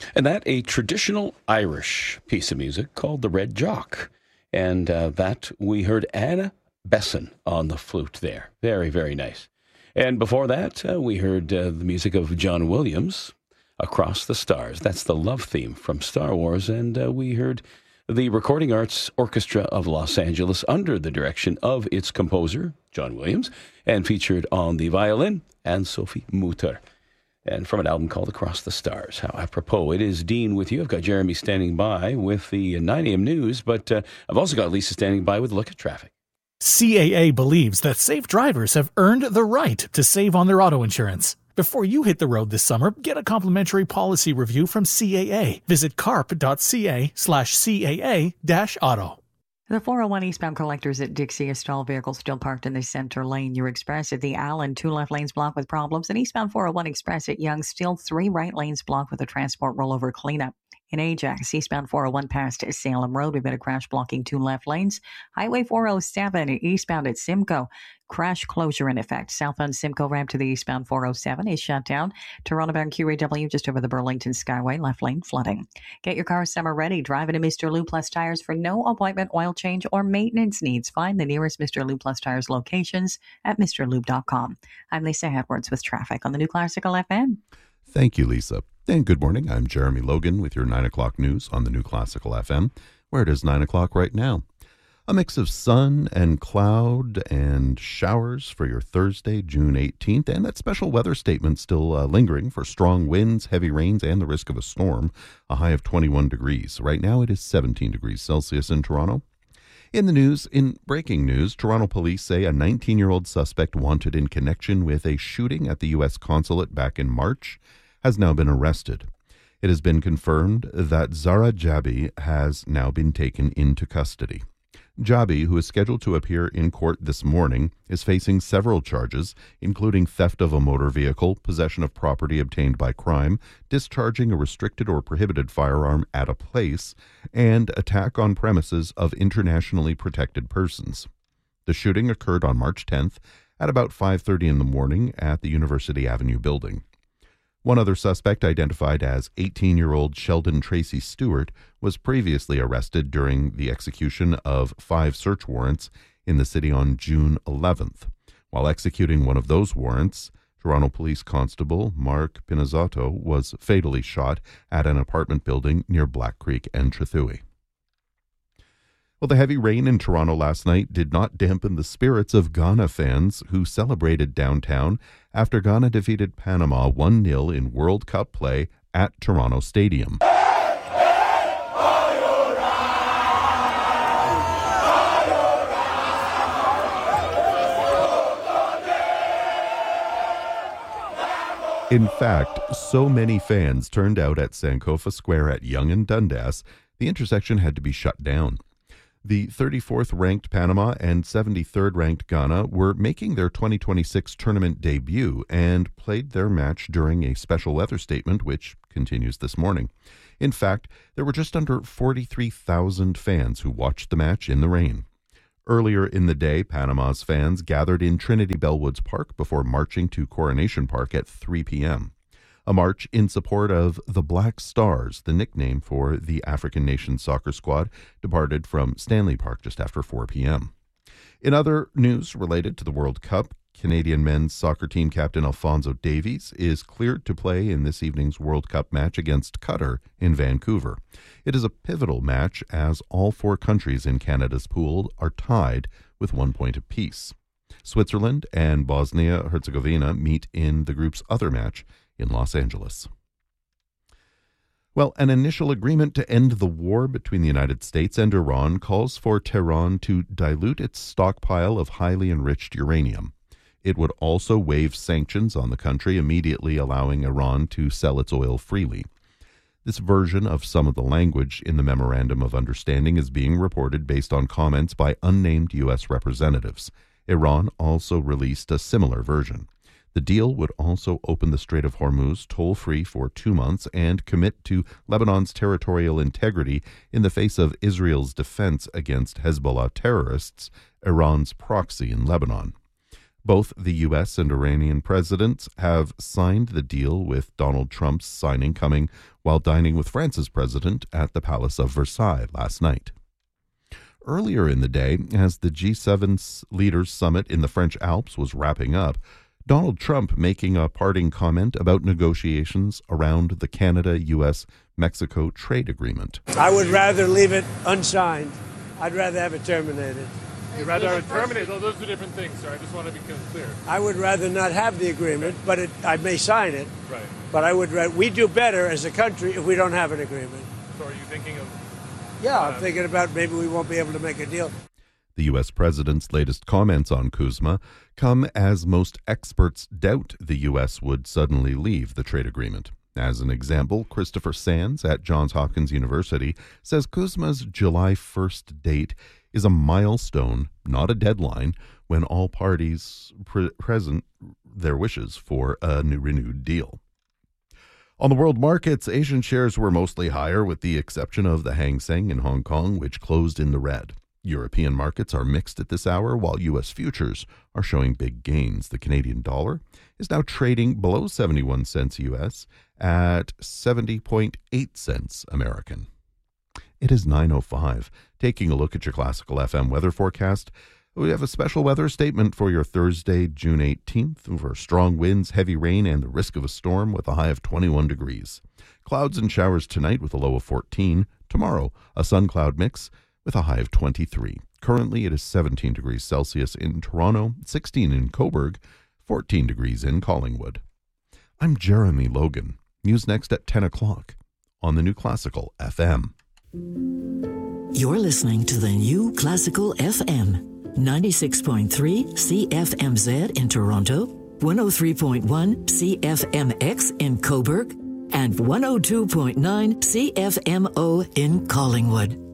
And that a traditional Irish piece of music called The Red Jock. And that we heard Anna Besson on the flute there. Very, very nice. And before that, we heard the music of John Williams, Across the Stars. That's the love theme from Star Wars. And we heard the Recording Arts Orchestra of Los Angeles under the direction of its composer, John Williams, and featured on the violin, Anne-Sophie Mutter. And from an album called Across the Stars. How apropos. It is Dean with you. I've got Jeremy standing by with the 9 a.m. news, but I've also got Lisa standing by with a look at traffic. CAA believes that safe drivers have earned the right to save on their auto insurance. Before you hit the road this summer, get a complimentary policy review from CAA. Visit carp.ca/CAA-auto. The 401 eastbound collectors at Dixie, a stalled vehicle still parked in the center lane. Your Express at the Allen, 2 left lanes blocked with problems. And eastbound 401 Express at Young, still 3 right lanes blocked with a transport rollover cleanup. In Ajax, eastbound 401 past Salem Road, we've got a crash blocking 2 left lanes. Highway 407 eastbound at Simcoe. Crash closure in effect. Southbound Simcoe ramp to the eastbound 407 is shut down. Toronto bound QAW just over the Burlington Skyway, left lane flooding. Get your car summer ready. Drive into Mr. Lube Plus Tires for no appointment oil change or maintenance needs. Find the nearest Mr. Lube Plus Tires locations at mrlube.com. I'm Lisa Edwards with traffic on the New Classical FM. Thank you, Lisa. And good morning. I'm Jeremy Logan with your 9 o'clock news on the New Classical FM, where it is 9 o'clock right now. A mix of sun and cloud and showers for your Thursday, June 18th, and that special weather statement still lingering for strong winds, heavy rains, and the risk of a storm. A high of 21 degrees. Right now it is 17 degrees Celsius in Toronto. In the news, in breaking news, Toronto police say a 19-year-old suspect wanted in connection with a shooting at the U.S. consulate back in March has now been arrested. It has been confirmed that Zara Jabi has now been taken into custody. Jabi, who is scheduled to appear in court this morning, is facing several charges, including theft of a motor vehicle, possession of property obtained by crime, discharging a restricted or prohibited firearm at a place, and attack on premises of internationally protected persons. The shooting occurred on March 10th at about 5:30 in the morning at the University Avenue building. One other suspect, identified as 18-year-old Sheldon Tracy Stewart, was previously arrested during the execution of 5 search warrants in the city on June 11th. While executing one of those warrants, Toronto Police Constable Mark Pinazotto was fatally shot at an apartment building near Black Creek and Trethewey. Well, the heavy rain in Toronto last night did not dampen the spirits of Ghana fans who celebrated downtown after Ghana defeated Panama 1-0 in World Cup play at Toronto Stadium. In fact, so many fans turned out at Sankofa Square at Yonge and Dundas, the intersection had to be shut down. The 34th ranked Panama and 73rd ranked Ghana were making their 2026 tournament debut and played their match during a special weather statement, which continues this morning. In fact, there were just under 43,000 fans who watched the match in the rain. Earlier in the day, Panama's fans gathered in Trinity Bellwoods Park before marching to Coronation Park at 3 p.m. A march in support of the Black Stars, the nickname for the African nations soccer squad, departed from Stanley Park just after 4 p.m. In other news related to the World Cup, Canadian men's soccer team captain Alphonso Davies is cleared to play in this evening's World Cup match against Qatar in Vancouver. It is a pivotal match as all 4 countries in Canada's pool are tied with 1 point apiece. Switzerland and Bosnia-Herzegovina meet in the group's other match in Los Angeles. Well, an initial agreement to end the war between the United States and Iran calls for Tehran to dilute its stockpile of highly enriched uranium. It would also waive sanctions on the country, immediately allowing Iran to sell its oil freely. This version of some of the language in the Memorandum of Understanding is being reported based on comments by unnamed U.S. representatives. Iran also released a similar version. The deal would also open the Strait of Hormuz toll-free for 2 months and commit to Lebanon's territorial integrity in the face of Israel's defense against Hezbollah terrorists, Iran's proxy in Lebanon. Both the U.S. and Iranian presidents have signed the deal, with Donald Trump's signing coming while dining with France's president at the Palace of Versailles last night. Earlier in the day, as the G7 leaders summit in the French Alps was wrapping up, Donald Trump making a parting comment about negotiations around the Canada-U.S.-Mexico trade agreement. I would rather leave it unsigned. I'd rather have it terminated. You'd rather have it terminated? Oh, those are different things, sir. I just want to be clear. I would rather not have the agreement, but I may sign it. Right. But we do better as a country if we don't have an agreement. So are you thinking of... Yeah, I'm thinking about maybe we won't be able to make a deal. The U.S. president's latest comments on CUSMA come as most experts doubt the U.S. would suddenly leave the trade agreement. As an example, Christopher Sands at Johns Hopkins University says CUSMA's July 1st date is a milestone, not a deadline, when all parties present their wishes for a renewed deal. On the world markets, Asian shares were mostly higher, with the exception of the Hang Seng in Hong Kong, which closed in the red. European markets are mixed at this hour, while U.S. futures are showing big gains. The Canadian dollar is now trading below 71 cents U.S. at 70.8 cents American. It is 9:05. Taking a look at your Classical FM weather forecast, we have a special weather statement for your Thursday, June 18th, for strong winds, heavy rain, and the risk of a storm with a high of 21 degrees. Clouds and showers tonight with a low of 14. Tomorrow, a sun-cloud mix with a high of 23. Currently, it is 17 degrees Celsius in Toronto, 16 in Cobourg, 14 degrees in Collingwood. I'm Jeremy Logan. News next at 10 o'clock on the New Classical FM. You're listening to the New Classical FM, 96.3 CFMZ in Toronto, 103.1 CFMX in Cobourg, and 102.9 CFMO in Collingwood.